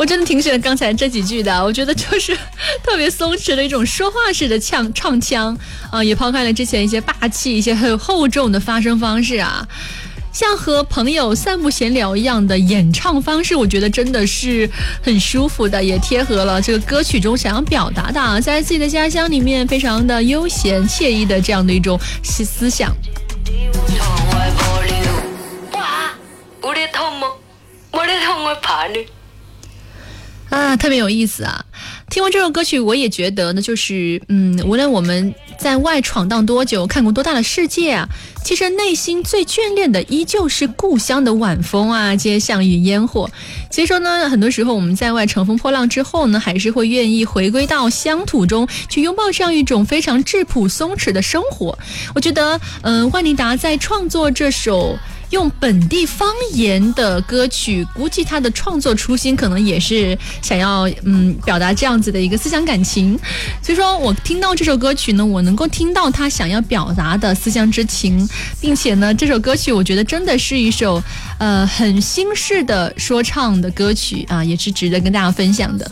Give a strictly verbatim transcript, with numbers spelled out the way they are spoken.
我真的挺喜欢刚才这几句的，我觉得就是特别松弛的一种说话式的唱唱腔啊，也抛开了之前一些霸气、一些很厚重的发声方式啊。像和朋友散步闲聊一样的演唱方式，我觉得真的是很舒服的，也贴合了这个歌曲中想要表达的啊，在自己的家乡里面非常的悠闲惬意的这样的一种思想。啊，特别有意思啊！听完这首歌曲，我也觉得呢，就是嗯，无论我们在外闯荡多久，看过多大的世界啊，其实内心最眷恋的依旧是故乡的晚风啊，街巷与烟火。其实说呢，很多时候我们在外乘风破浪之后呢，还是会愿意回归到乡土中去拥抱这样一种非常质朴松弛的生活。我觉得，嗯、呃，万妮达在创作这首用本地方言的歌曲，估计他的创作初心可能也是想要嗯表达这样子的一个思想感情。所以说我听到这首歌曲呢，我能够听到他想要表达的思乡之情，并且呢，这首歌曲我觉得真的是一首呃很新式的说唱的歌曲啊，也是值得跟大家分享的。